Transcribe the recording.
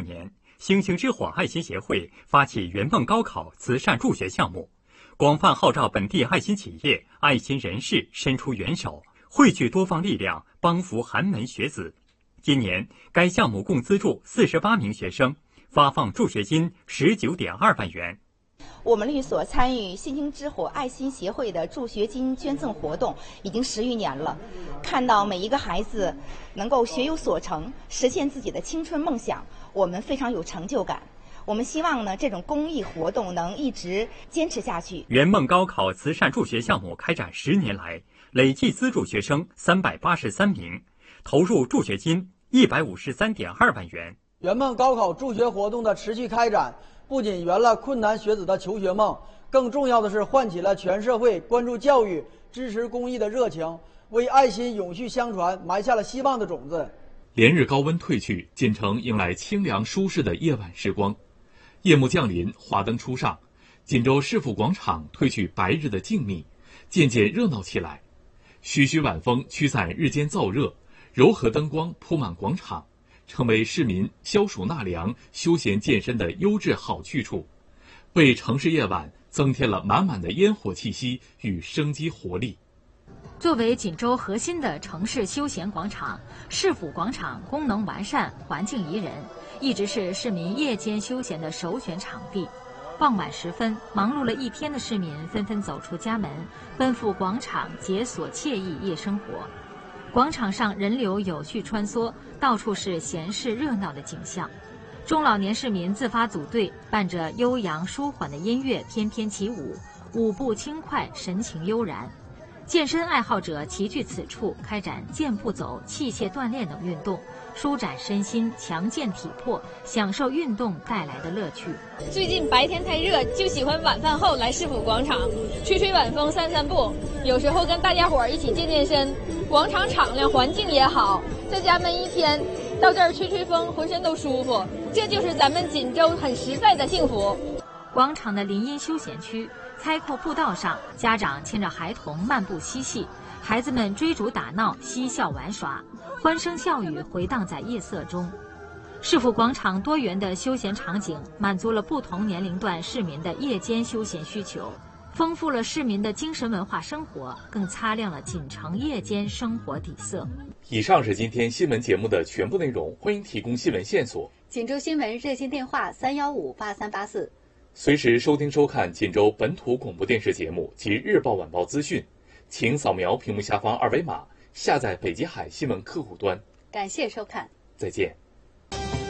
年，星星之火爱心协会发起圆梦高考慈善助学项目，广泛号召本地爱心企业、爱心人士伸出援手，汇聚多方力量，帮扶寒门学子。今年，该项目共资助48名学生，发放助学金19.2万元。 我们律所参与星星之火爱心协会的助学金捐赠活动已经10余年了，看到每一个孩子能够学有所成，实现自己的青春梦想，我们非常有成就感。我们希望呢，这种公益活动能一直坚持下去。 圆梦高考慈善助学项目开展10年来，累计资助学生383名，投入助学金153.2万元。 圆梦高考助学活动的持续开展，不仅圆了困难学子的求学梦，更重要的是唤起了全社会关注教育、支持公益的热情，为爱心永续相传埋下了希望的种子。 连日高温退去，进城迎来清凉舒适的夜晚时光。夜幕降临，华灯初上，锦州市府广场褪去白日的静谧，渐渐热闹起来。徐徐晚风驱散日间燥热，柔和灯光铺满广场，成为市民消暑纳凉、休闲健身的优质好去处，为城市夜晚增添了满满的烟火气息与生机活力。 作为锦州核心的城市休闲广场，市府广场功能完善、环境宜人，一直是市民夜间休闲的首选场地。傍晚时分，忙碌了一天的市民纷纷走出家门，奔赴广场解锁惬意夜生活。广场上人流有序穿梭，到处是闲适热闹的景象。中老年市民自发组队，伴着悠扬舒缓的音乐翩翩起舞，舞步轻快，神情悠然。健身爱好者齐聚此处，开展健步走、器械锻炼等运动，舒展身心，强健体魄，享受运动带来的乐趣。 最近白天太热，就喜欢晚饭后来市府广场吹吹晚风、散散步，有时候跟大家伙一起健健身。广场敞亮，环境也好，在家闷一天，到这儿吹吹风，浑身都舒服。这就是咱们锦州很实在的幸福。 广场的林荫休闲区，开阔步道上，家长牵着孩童漫步嬉戏，孩子们追逐打闹，嬉笑玩耍，欢声笑语回荡在夜色中。市府广场多元的休闲场景，满足了不同年龄段市民的夜间休闲需求，丰富了市民的精神文化生活，更擦亮了锦城夜间生活底色。 以上是今天新闻节目的全部内容，欢迎提供新闻线索。 锦州新闻热线电话3158384。 随时收听收看锦州本土广播电视节目及日报晚报资讯，请扫描屏幕下方2维码下载北极海新闻客户端。 感谢收看， 再见。